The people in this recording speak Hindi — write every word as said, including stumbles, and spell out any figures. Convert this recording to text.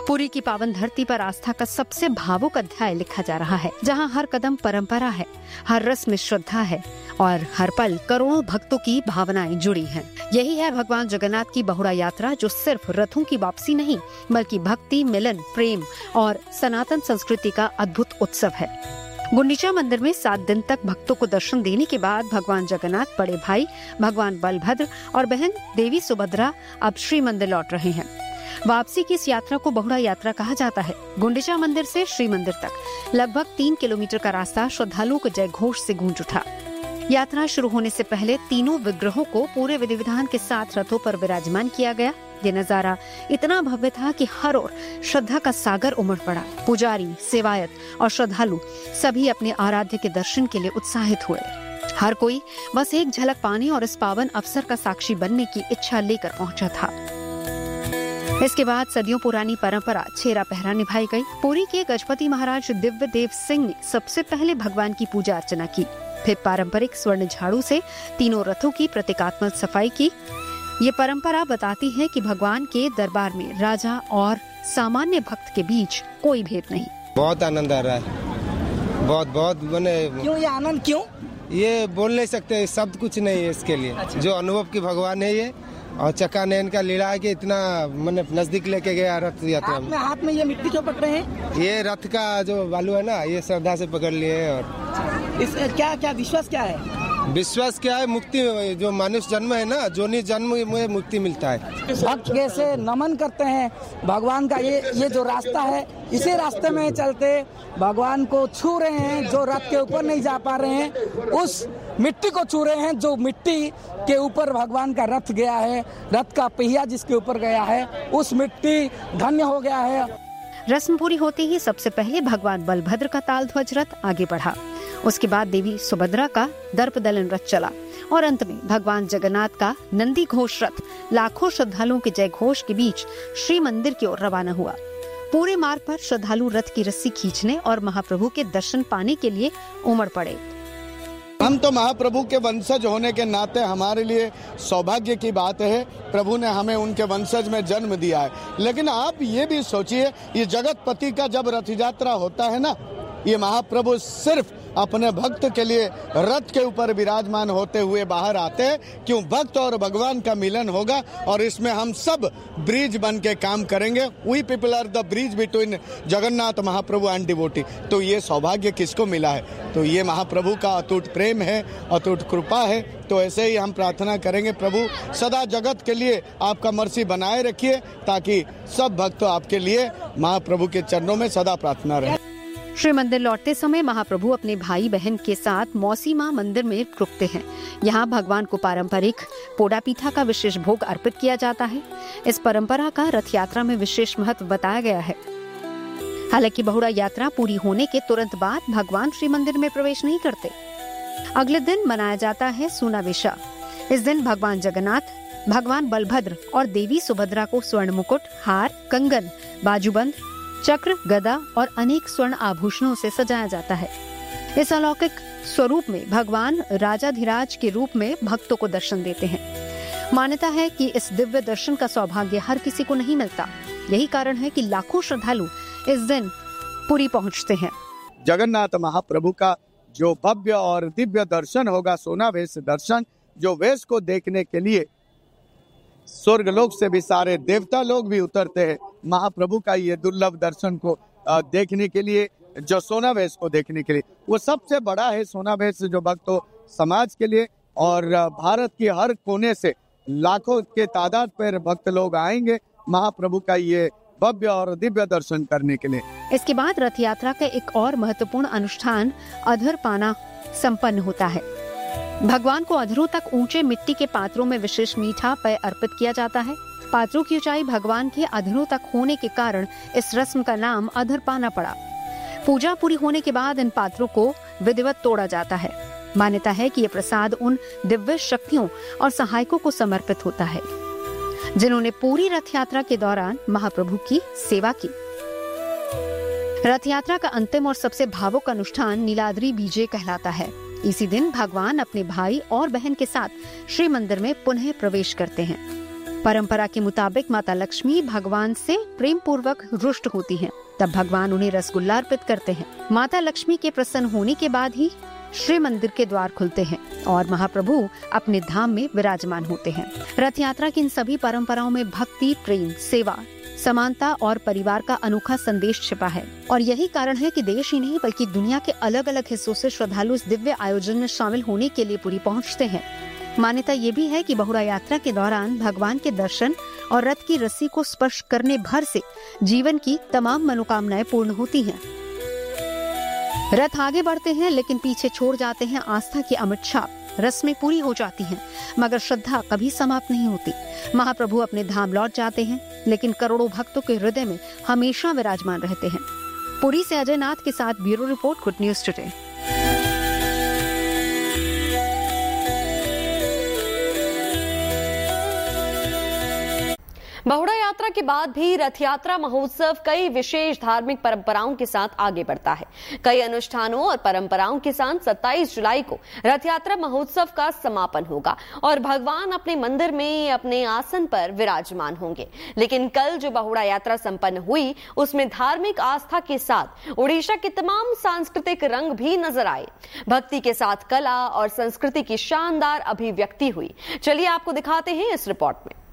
पुरी की पावन धरती पर आस्था का सबसे भावुक अध्याय लिखा जा रहा है, जहां हर कदम परंपरा है, हर रस में श्रद्धा है और हर पल करोड़ों भक्तों की भावनाएं जुड़ी हैं। यही है भगवान जगन्नाथ की बहुड़ा यात्रा, जो सिर्फ रथों की वापसी नहीं बल्कि भक्ति, मिलन, प्रेम और सनातन संस्कृति का अद्भुत उत्सव है। गुंडीचा मंदिर में सात दिन तक भक्तों को दर्शन देने के बाद भगवान जगन्नाथ, बड़े भाई भगवान बलभद्र और बहन देवी सुभद्रा अब श्री मंदिर लौट रहे हैं। वापसी की इस यात्रा को बहुड़ा यात्रा कहा जाता है। गुंडीचा मंदिर से श्री मंदिर तक लगभग तीन किलोमीटर का रास्ता श्रद्धालुओं के जय घोष से गूंज उठा। यात्रा शुरू होने से पहले तीनों विग्रहों को पूरे विधि विधान के साथ रथों पर विराजमान किया गया। ये नजारा इतना भव्य था कि हर ओर श्रद्धा का सागर उमड़ पड़ा। पुजारी, सेवायत और श्रद्धालु सभी अपने आराध्य के दर्शन के लिए उत्साहित हुए। हर कोई बस एक झलक पाने और इस पावन अवसर का साक्षी बनने की इच्छा लेकर पहुंचा था। इसके बाद सदियों पुरानी परंपरा छेरा पहरा निभाई गई। पुरी के गजपति महाराज दिव्य देव सिंह ने सबसे पहले भगवान की पूजा अर्चना की, फिर पारंपरिक स्वर्ण झाड़ू से तीनों रथों की प्रतीकात्मक सफाई की। ये परंपरा बताती है कि भगवान के दरबार में राजा और सामान्य भक्त के बीच कोई भेद नहीं। बहुत आनंद आ रहा है, बहुत बहुत मैंने क्यों ये आनंद क्यों ये बोल नहीं सकते, शब्द कुछ नहीं है इसके लिए। अच्छा। जो अनुभव की भगवान है ये, और चक्का नयन का लीला है कि इतना मैंने नजदीक लेके गया रथ यात्रा में। हाथ में ये मिट्टी क्यों पकड़ रहे हैं? ये रथ का जो बालू है ना, ये श्रद्धा से पकड़ लिए। और इस क्या क्या विश्वास क्या है? विश्वास क्या है? मुक्ति, जो मनुष्य जन्म है ना, जोनि जन्म में मुक्ति मिलता है। भक्त कैसे नमन करते हैं भगवान का, ये ये जो रास्ता है, इसी रास्ते में चलते भगवान को छू रहे हैं। जो रथ के ऊपर नहीं जा पा रहे हैं, उस मिट्टी को छू रहे हैं, जो मिट्टी के ऊपर भगवान का रथ गया है, रथ का पहिया जिसके ऊपर गया है, उस मिट्टी धन्य हो गया है। रस्म पूरी होते ही सबसे पहले भगवान बलभद्र का ताल ध्वज रथ आगे बढ़ा। उसके बाद देवी सुभद्रा का दर्प दलन रथ चला और अंत में भगवान जगन्नाथ का नंदी घोष रथ लाखों श्रद्धालुओं के जय घोष के बीच श्री मंदिर की ओर रवाना हुआ। पूरे मार्ग पर श्रद्धालु रथ की रस्सी खींचने और महाप्रभु के दर्शन पाने के लिए उमड़ पड़े। हम तो महाप्रभु के वंशज होने के नाते हमारे लिए सौभाग्य की बात है, प्रभु ने हमें उनके वंशज में जन्म दिया है। लेकिन आप ये भी सोचिए, ये जगतपति का जब रथ यात्रा होता है ना, ये महाप्रभु सिर्फ अपने भक्त के लिए रथ के ऊपर विराजमान होते हुए बाहर आते हैं। क्यों? भक्त और भगवान का मिलन होगा और इसमें हम सब ब्रिज बन के काम करेंगे। We people are the bridge between Jagannath Mahaprabhu and devotee. तो ये सौभाग्य किसको मिला है? तो ये महाप्रभु का अटूट प्रेम है, अटूट कृपा है। तो ऐसे ही हम प्रार्थना करेंगे, प्रभु सदा जगत के लिए आपका मर्सी बनाए रखिए, ताकि सब भक्त आपके लिए महाप्रभु के चरणों में सदा प्रार्थना रहे। श्री मंदिर लौटते समय महाप्रभु अपने भाई बहन के साथ मौसी मां मंदिर में रुकते हैं। यहाँ भगवान को पारंपरिक पोड़ा पीठा का विशेष भोग अर्पित किया जाता है। इस परंपरा का रथ यात्रा में विशेष महत्व बताया गया है। हालांकि बहुड़ा यात्रा पूरी होने के तुरंत बाद भगवान श्री मंदिर में प्रवेश नहीं करते। अगले दिन मनाया जाता है सूनावेशा। इस दिन भगवान जगन्नाथ, भगवान बलभद्र और देवी सुभद्रा को स्वर्ण मुकुट, हार, कंगन, बाजूबंद, चक्र, गदा और अनेक स्वर्ण आभूषणों से सजाया जाता है। इस अलौकिक स्वरूप में भगवान राजाधिराज के रूप में भक्तों को दर्शन देते हैं। मान्यता है कि इस दिव्य दर्शन का सौभाग्य हर किसी को नहीं मिलता। यही कारण है कि लाखों श्रद्धालु इस दिन पुरी पहुंचते हैं। जगन्नाथ महाप्रभु का जो भव्य और दिव्य दर्शन होगा, सोनावेश दर्शन, जो वेश को देखने के लिए स्वर्ग लोक से भी सारे देवता लोग भी उतरते हैं महाप्रभु का ये दुर्लभ दर्शन को देखने के लिए, जो सोनावेश को देखने के लिए। वो सबसे बड़ा है सोनावेश, जो भक्तों समाज के लिए, और भारत के हर कोने से लाखों के तादाद पर भक्त लोग आएंगे महाप्रभु का ये भव्य और दिव्य दर्शन करने के लिए। इसके बाद रथ यात्रा का एक और महत्वपूर्ण अनुष्ठान अधर पाना संपन्न होता है। भगवान को अधरों तक ऊंचे मिट्टी के पात्रों में विशेष मीठा पेय अर्पित किया जाता है। पात्रों की ऊंचाई भगवान के अधरों तक होने के कारण इस रस्म का नाम अधर पाना पड़ा। पूजा पूरी होने के बाद इन पात्रों को विधिवत तोड़ा जाता है। मान्यता है कि ये प्रसाद उन दिव्य शक्तियों और सहायकों को समर्पित होता है जिन्होंने पूरी रथ यात्रा के दौरान महाप्रभु की सेवा की। रथ यात्रा का अंतिम और सबसे भावुक अनुष्ठान नीलाद्री बीजे कहलाता है। इसी दिन भगवान अपने भाई और बहन के साथ श्री मंदिर में पुनः प्रवेश करते हैं। परंपरा के मुताबिक माता लक्ष्मी भगवान से प्रेम पूर्वक रुष्ट होती हैं। तब भगवान उन्हें रसगुल्ला अर्पित करते हैं। माता लक्ष्मी के प्रसन्न होने के बाद ही श्री मंदिर के द्वार खुलते हैं और महाप्रभु अपने धाम में विराजमान होते हैं। रथ यात्रा की इन सभी परंपराओं में भक्ति, प्रेम, सेवा, समानता और परिवार का अनोखा संदेश छिपा है। और यही कारण है कि देश ही नहीं बल्कि दुनिया के अलग अलग हिस्सों से श्रद्धालु इस दिव्य आयोजन में शामिल होने के लिए पुरी पहुंचते हैं। मान्यता ये भी है कि बहुड़ा यात्रा के दौरान भगवान के दर्शन और रथ की रस्सी को स्पर्श करने भर से जीवन की तमाम मनोकामनाएं पूर्ण होती हैं। रथ आगे बढ़ते हैं लेकिन पीछे छोड़ जाते हैं आस्था की अमिट छाप। रस्में पूरी हो जाती हैं मगर श्रद्धा कभी समाप्त नहीं होती। महाप्रभु अपने धाम लौट जाते हैं लेकिन करोड़ों भक्तों के हृदय में हमेशा विराजमान रहते हैं। पुरी से अजय नाथ के साथ bureau report, good news today. Bahuda यात्रा के बाद भी रथ यात्रा महोत्सव कई विशेष धार्मिक परंपराओं के साथ आगे बढ़ता है। कई अनुष्ठानों और परंपराओं के साथ सत्ताईस जुलाई को रथ यात्रा महोत्सव का समापन होगा और भगवान अपने मंदिर में अपने आसन पर विराजमान होंगे। लेकिन कल जो बहुड़ा यात्रा संपन्न हुई उसमें धार्मिक आस्था के साथ उड़ीसा के तमाम सांस्कृतिक रंग भी नजर आए। भक्ति के साथ कला और संस्कृति की शानदार अभिव्यक्ति हुई। चलिए आपको दिखाते हैं इस रिपोर्ट में।